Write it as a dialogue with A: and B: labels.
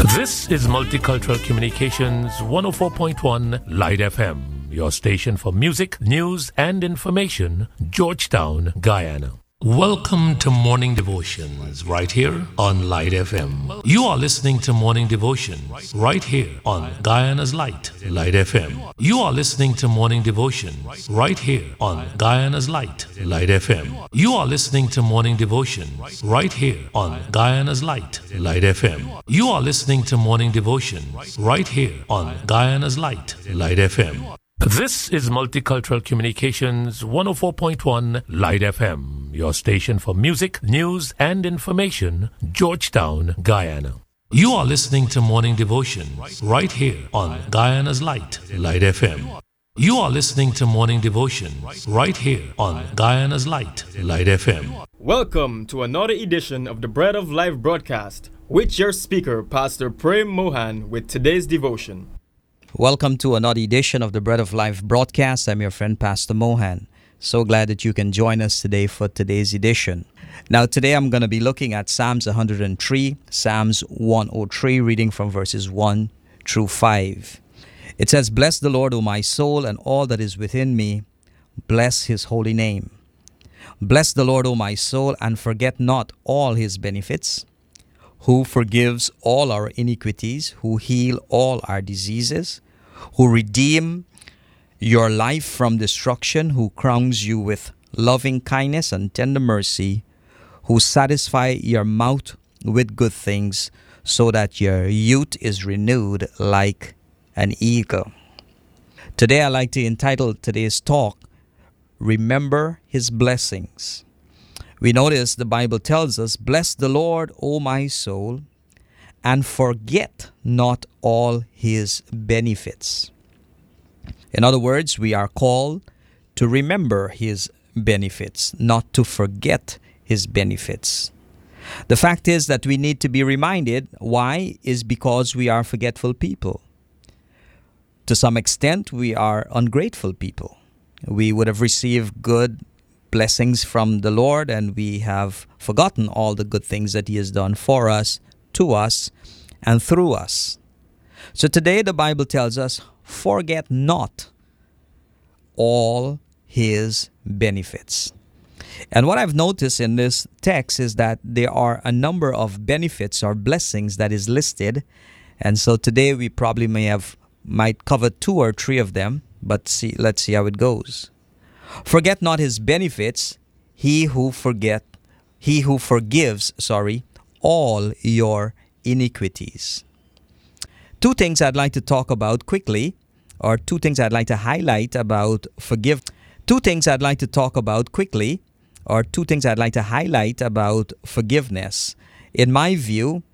A: This is Multicultural Communications 104.1 Light FM, your station for music, news, and information, Georgetown, Guyana. Welcome to Morning Devotions right here on Light FM. You are listening to Morning Devotions right here on Guyana's Light FM. You are listening to Morning Devotions right here on Guyana's Light FM. You are listening to Morning Devotions right here on Guyana's Light FM. You are listening to Morning Devotions right here on Guyana's Light FM. This is Multicultural Communications 104.1 Light FM, your station for music, news, and information, Georgetown, Guyana. You are listening to Morning Devotion right here on Guyana's Light FM. You are listening to Morning Devotion right here on Guyana's Light FM.
B: Welcome to another edition of the Bread of Life broadcast with your speaker, Pastor Prem Mohan, with today's devotion.
C: Welcome to another edition of the Bread of Life broadcast. I'm your friend, Pastor Mohan. So glad that you can join us today for today's edition. Now, today I'm going to be looking at Psalms 103, Psalms 103, reading from verses 1 through 5. It says, "Bless the Lord, O my soul, and all that is within me. Bless his holy name. Bless the Lord, O my soul, and forget not all his benefits, who forgives all our iniquities, who heal all our diseases, who redeem your life from destruction, who crowns you with loving kindness and tender mercy, who satisfy your mouth with good things, so that your youth is renewed like an eagle." Today I'd like to entitle today's talk, "Remember His Blessings." We notice the Bible tells us, "Bless the Lord, O my soul, and forget not all his benefits." In other words, we are called to remember his benefits, not to forget his benefits. The fact is that we need to be reminded. Why? Is because we are forgetful people. To some extent, we are ungrateful people. We would have received good blessings from the Lord, and we have forgotten all the good things that he has done for us, to us, and through us. So today the Bible tells us, forget not all his benefits. And what I've noticed in this text is that there are a number of benefits or blessings that is listed. And so today we probably might cover 2 or 3 of them, but let's see how it goes. Forget not his benefits, he who forgives, all your iniquities. 2 things I'd like to talk about quickly, or 2 things I'd like to highlight about forgiveness. 2 things I'd like to talk about quickly, or 2 things I'd like to highlight about forgiveness. In my view,